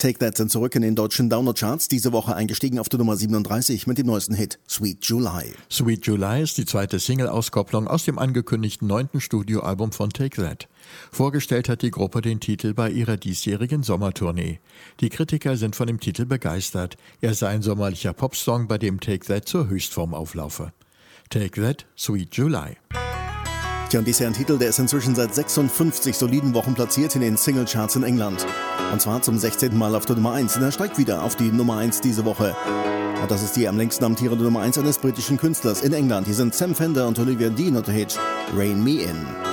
Take That sind zurück in den deutschen Download-Charts. Diese Woche eingestiegen auf der Nummer 37 mit dem neuesten Hit Sweet July. Sweet July ist die zweite Single-Auskopplung aus dem angekündigten 9. Studioalbum von Take That. Vorgestellt hat die Gruppe den Titel bei ihrer diesjährigen Sommertournee. Die Kritiker sind von dem Titel begeistert. Er sei ein sommerlicher Popsong, bei dem Take That zur Höchstform auflaufe. Take That, Sweet July. Tja, und dies ist ja ein Titel, der ist inzwischen seit 56 soliden Wochen platziert in den Singlecharts in England. Und zwar zum 16. Mal auf der Nummer 1. Und er steigt wieder auf die Nummer 1 diese Woche. Und das ist die am längsten amtierende Nummer 1 eines britischen Künstlers in England. Hier sind Sam Fender und Olivia Dean und der Hit Rein Me In.